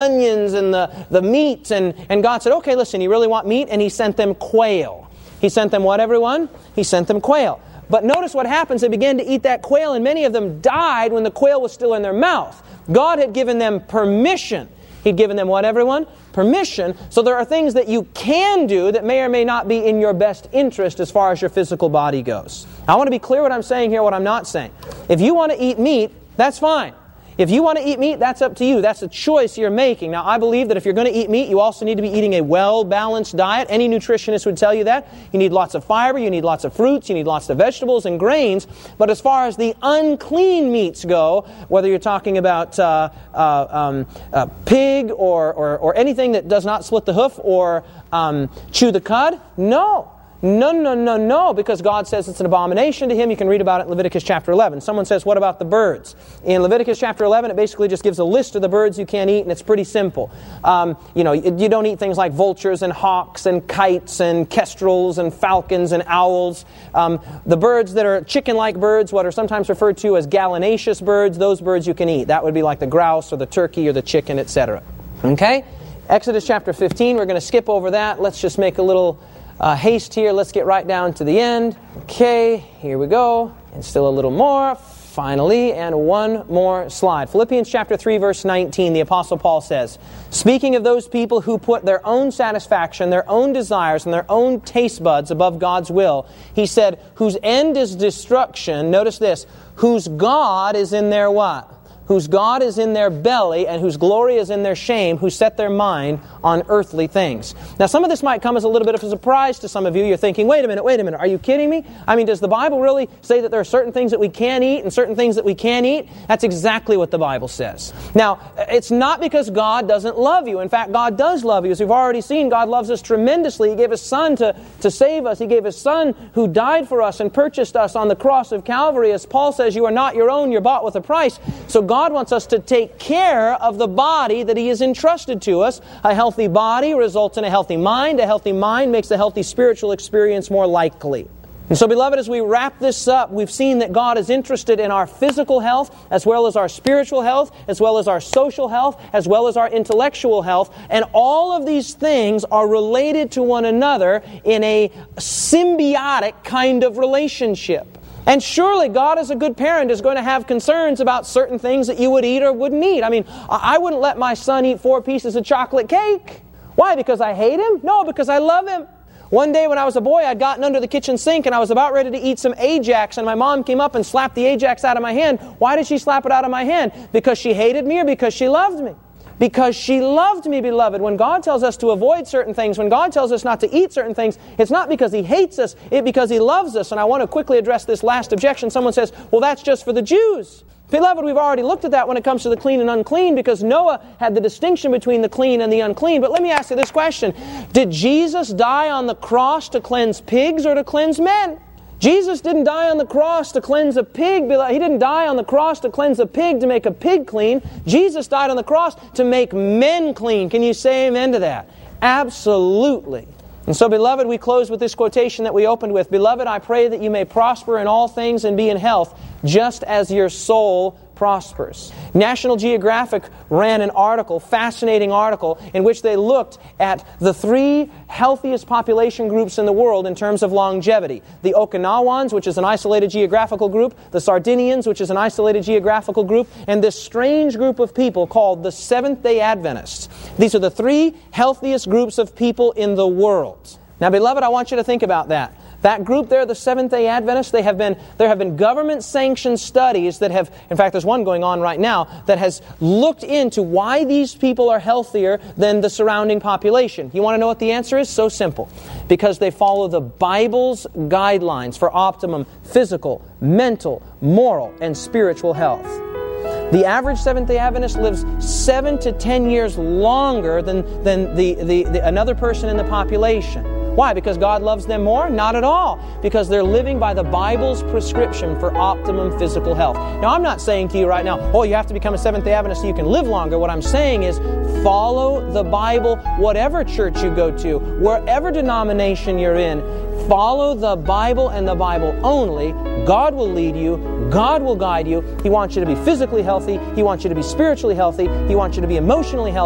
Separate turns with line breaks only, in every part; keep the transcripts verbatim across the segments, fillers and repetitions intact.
onions and the, the meat. And, and God said, okay, listen, you really want meat? And He sent them quail. He sent them what, everyone? He sent them quail. But notice what happens. They began to eat that quail, and many of them died when the quail was still in their mouth. God had given them permission. He'd given them what, everyone? Permission. So there are things that you can do that may or may not be in your best interest as far as your physical body goes. I want to be clear what I'm saying here, what I'm not saying. If you want to eat meat, that's fine. If you want to eat meat, that's up to you. That's a choice you're making. Now, I believe that if you're going to eat meat, you also need to be eating a well-balanced diet. Any nutritionist would tell you that. You need lots of fiber, you need lots of fruits, you need lots of vegetables and grains. But as far as the unclean meats go, whether you're talking about uh, uh, um, uh, pig or, or, or anything that does not split the hoof or um, chew the cud, no. No, no, no, no, because God says it's an abomination to Him. You can read about it in Leviticus chapter eleven. Someone says, what about the birds? In Leviticus chapter eleven, it basically just gives a list of the birds you can't eat, and it's pretty simple. Um, you know, you don't eat things like vultures and hawks and kites and kestrels and falcons and owls. Um, the birds that are chicken-like birds, what are sometimes referred to as gallinaceous birds, those birds you can eat. That would be like the grouse or the turkey or the chicken, et cetera. Okay? Exodus chapter fifteen, we're going to skip over that. Let's just make a little Uh, haste here. Let's get right down to the end. Okay, here we go. And still a little more. Finally, and one more slide. Philippians chapter three, verse nineteen, the Apostle Paul says, speaking of those people who put their own satisfaction, their own desires, and their own taste buds above God's will, he said, whose end is destruction, notice this, whose God is in their what? Whose God is in their belly and whose glory is in their shame, who set their mind on earthly things. Now, some of this might come as a little bit of a surprise to some of you. You're thinking, wait a minute, wait a minute, are you kidding me? I mean, does the Bible really say that there are certain things that we can eat and certain things that we can't eat? That's exactly what the Bible says. Now, it's not because God doesn't love you. In fact, God does love you. As we've already seen, God loves us tremendously. He gave His Son to, to save us. He gave His Son who died for us and purchased us on the cross of Calvary. As Paul says, you are not your own, you're bought with a price. So God God wants us to take care of the body that He has entrusted to us. A healthy body results in a healthy mind. A healthy mind makes a healthy spiritual experience more likely. And so, beloved, as we wrap this up, we've seen that God is interested in our physical health, as well as our spiritual health, as well as our social health, as well as our intellectual health. And all of these things are related to one another in a symbiotic kind of relationship. And surely God, as a good parent, is going to have concerns about certain things that you would eat or wouldn't eat. I mean, I wouldn't let my son eat four pieces of chocolate cake. Why? Because I hate him? No, because I love him. One day when I was a boy, I'd gotten under the kitchen sink and I was about ready to eat some Ajax, and my mom came up and slapped the Ajax out of my hand. Why did she slap it out of my hand? Because she hated me or because she loved me? Because she loved me, beloved. When God tells us to avoid certain things, when God tells us not to eat certain things, it's not because He hates us, it's because He loves us. And I want to quickly address this last objection. Someone says, well, that's just for the Jews. Beloved, we've already looked at that when it comes to the clean and unclean, because Noah had the distinction between the clean and the unclean. But let me ask you this question. Did Jesus die on the cross to cleanse pigs or to cleanse men? Jesus didn't die on the cross to cleanse a pig. He didn't die on the cross to cleanse a pig to make a pig clean. Jesus died on the cross to make men clean. Can you say amen to that? Absolutely. And so, beloved, we close with this quotation that we opened with. Beloved, I pray that you may prosper in all things and be in health, just as your soul prospers. National Geographic ran an article, fascinating article, in which they looked at the three healthiest population groups in the world in terms of longevity. The Okinawans, which is an isolated geographical group, the Sardinians, which is an isolated geographical group, and this strange group of people called the Seventh-day Adventists. These are the three healthiest groups of people in the world. Now, beloved, I want you to think about that. That group there, the Seventh-day Adventists, they have been, there have been government-sanctioned studies that have, in fact, there's one going on right now, that has looked into why these people are healthier than the surrounding population. You want to know what the answer is? So simple. Because they follow the Bible's guidelines for optimum physical, mental, moral, and spiritual health. The average Seventh-day Adventist lives seven to ten years longer than, than the, the, the another person in the population. Why? Because God loves them more? Not at all. Because they're living by the Bible's prescription for optimum physical health. Now, I'm not saying to you right now, oh, you have to become a Seventh-day Adventist so you can live longer. What I'm saying is follow the Bible, whatever church you go to, wherever denomination you're in. Follow the Bible and the Bible only. God will lead you. God will guide you. He wants you to be physically healthy. He wants you to be spiritually healthy. He wants you to be emotionally healthy.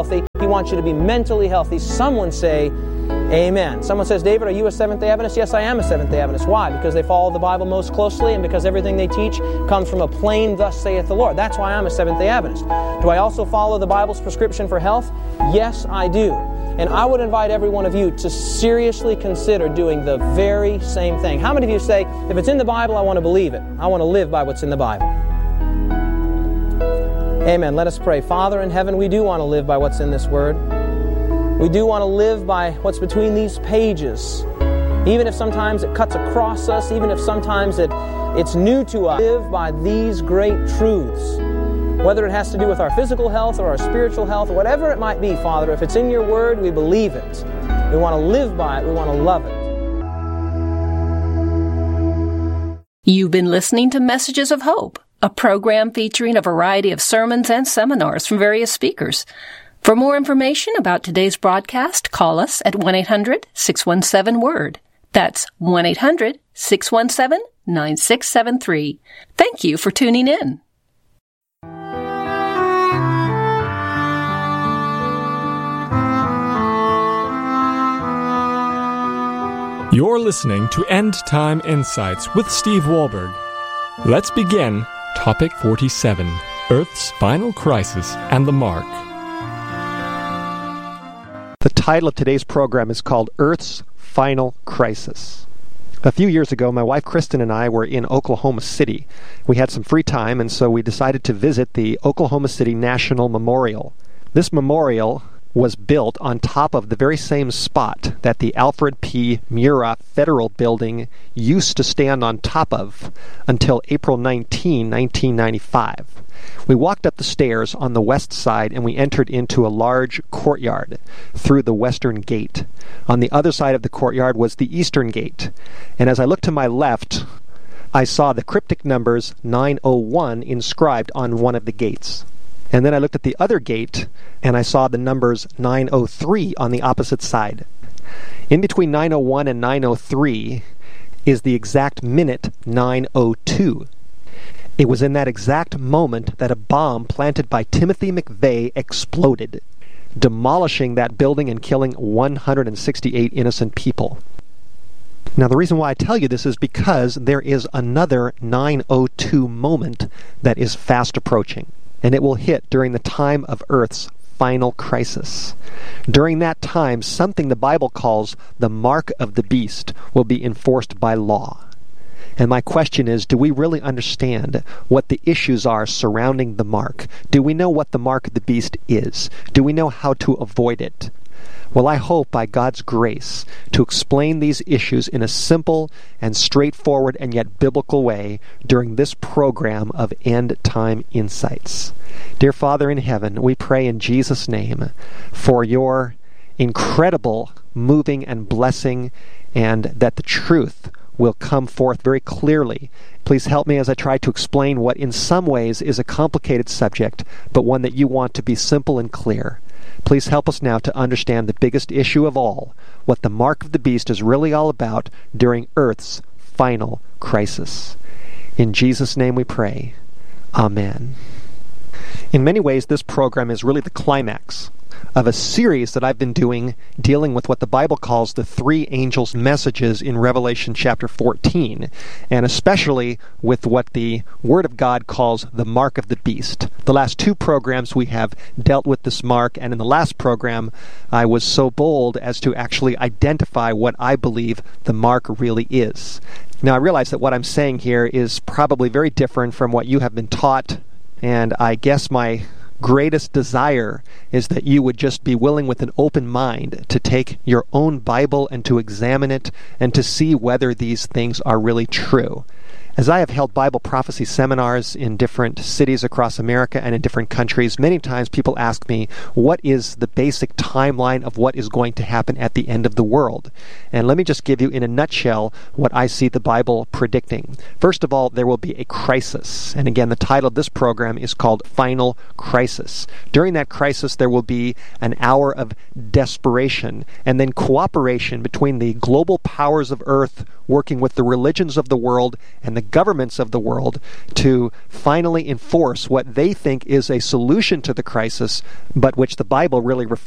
wants you to be mentally healthy. Someone say, amen. Someone says, David, are you a Seventh-day Adventist? Yes, I am a Seventh-day Adventist. Why? Because they follow the Bible most closely and because everything they teach comes from a plain, thus saith the Lord. That's why I'm a Seventh-day Adventist. Do I also follow the Bible's prescription for health? Yes, I do. And I would invite every one of you to seriously consider doing the very same thing. How many of you say, if it's in the Bible, I want to believe it. I want to live by what's in the Bible. Amen. Let us pray. Father in heaven, we do want to live by what's in this Word. We do want to live by what's between these pages. Even if sometimes it cuts across us, even if sometimes it, it's new to us, live by these great truths. Whether it has to do with our physical health or our spiritual health, or whatever it might be, Father, if it's in your Word, we believe it. We want to live by it. We want to love it.
You've been listening to Messages of Hope, a program featuring a variety of sermons and seminars from various speakers. For more information about today's broadcast, call us at one eight hundred six one seven word. That's one eight hundred six one seven nine six seven three. Thank you for tuning in.
You're listening to End Time Insights with Steve Wahlberg. Let's begin Topic forty-seven, Earth's Final Crisis and the Mark.
The title of today's program is called Earth's Final Crisis. A few years ago, my wife Kristen and I were in Oklahoma City. We had some free time, and so we decided to visit the Oklahoma City National Memorial. This memorial was built on top of the very same spot that the Alfred P. Murrah Federal Building used to stand on top of until April nineteenth, nineteen ninety-five. We walked up the stairs on the west side and we entered into a large courtyard through the western gate. On the other side of the courtyard was the eastern gate. And as I looked to my left, I saw the cryptic numbers nine oh one inscribed on one of the gates. And then I looked at the other gate, and I saw the numbers nine oh three on the opposite side. In between nine oh one and nine oh three is the exact minute nine oh two. It was in that exact moment that a bomb planted by Timothy McVeigh exploded, demolishing that building and killing one hundred sixty-eight innocent people. Now, the reason why I tell you this is because there is another nine oh two moment that is fast approaching. And it will hit during the time of Earth's final crisis. During that time, something the Bible calls the mark of the beast will be enforced by law. And my question is, do we really understand what the issues are surrounding the mark? Do we know what the mark of the beast is? Do we know how to avoid it? Well, I hope by God's grace to explain these issues in a simple and straightforward and yet biblical way during this program of End Time Insights. Dear Father in heaven, we pray in Jesus' name for your incredible moving and blessing, and that the truth will come forth very clearly. Please help me as I try to explain what in some ways is a complicated subject, but one that you want to be simple and clear. Please help us now to understand the biggest issue of all, what the mark of the beast is really all about during Earth's final crisis. In Jesus' name we pray. Amen. In many ways, this program is really the climax of a series that I've been doing dealing with what the Bible calls the three angels' messages in Revelation chapter fourteen, and especially with what the Word of God calls the mark of the beast. The last two programs we have dealt with this mark, and in the last program I was so bold as to actually identify what I believe the mark really is. Now, I realize that what I'm saying here is probably very different from what you have been taught, and I guess my greatest desire is that you would just be willing with an open mind to take your own Bible and to examine it and to see whether these things are really true. As I have held Bible prophecy seminars in different cities across America and in different countries, many times people ask me, what is the basic timeline of what is going to happen at the end of the world? And let me just give you in a nutshell what I see the Bible predicting. First of all, there will be a crisis. And again, the title of this program is called Final Crisis. During that crisis, there will be an hour of desperation and then cooperation between the global powers of earth working with the religions of the world and the governments of the world to finally enforce what they think is a solution to the crisis, but which the Bible really refers